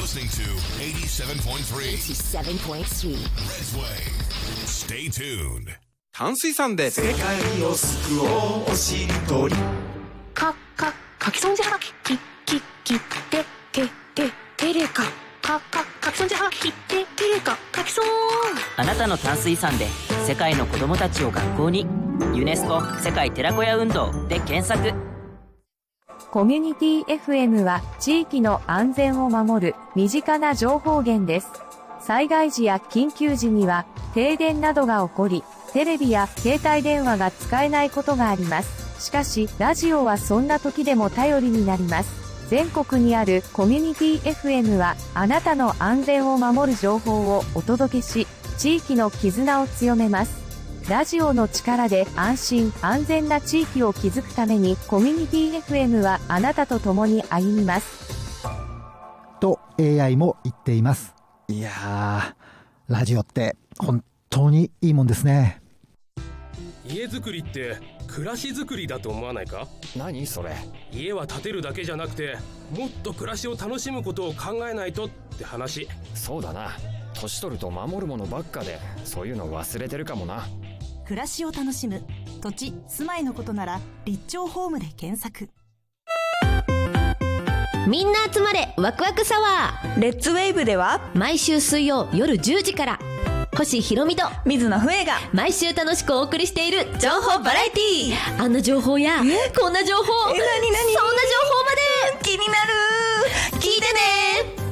listening to 87.3 Red's Way. Stay tuned. 淡水さんで世界を救おうおしりとり書き損じはがきてれか書き損じはがきてれか書き損。 あなたの淡水さんで世界の子どもたちを学校に。ユネスコ世界寺子屋運動で検索。 コミュニティ FM は地域の安全を守る身近な情報源です。災害時や緊急時には停電などが起こり、テレビや携帯電話が使えないことがあります。しかし、ラジオはそんな時でも頼りになります。全国にあるコミュニティ FM はあなたの安全を守る情報をお届けし、地域の絆を強めます。ラジオの力で安心安全な地域を築くためにコミュニティ FM はあなたと共に歩みますと AI も言っています。いやー、ラジオって本当にいいもんですね。 家づくりって暮らしづくりだと思わないか？ 何それ？ 家は建てるだけじゃなくてもっと暮らしを楽しむことを考えないとって話。 そうだな、年取ると守るものばっかでそういうの忘れてるかもな。 暮らしを楽しむ土地住まいのことなら立町ホームで検索。 みんな集まれワクワクサワー。レッツウェーブでは毎週水曜夜10時から星ひろみと水野笛が毎週楽しくお送りしている情報バラエティー。あんな情報やこんな情報、そんな情報まで気になる。聞いてね。